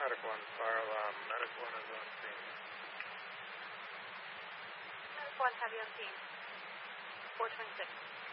Medical 1, fire alarm. Medical 1 is on scene. Medical 1, have you on scene? 426.